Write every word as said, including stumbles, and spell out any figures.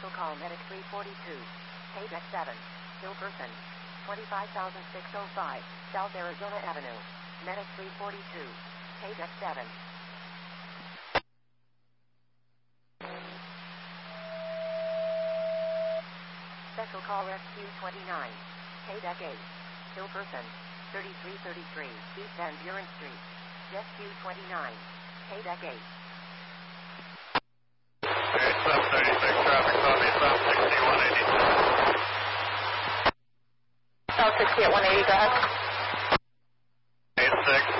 Special call Medic three forty-two. K D E C seven. Hilperson. twenty-five thousand six oh five. South Arizona Avenue. Medic three forty-two. K D E C seven. Special call Rescue twenty-nine. K D E C eight. Hilperson. thirty-three thirty-three. East Van Buren Street. Rescue twenty-nine. K D E C eight. Okay, sub thirty-six traffic, copy, sub sixty, one eighty. South sixty at one eighty, go ahead. eight six,